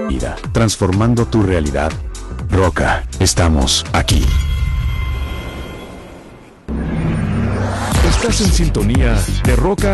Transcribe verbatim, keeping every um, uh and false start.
vida, transformando tu realidad. Roca, estamos aquí. Estás en sintonía de Roca.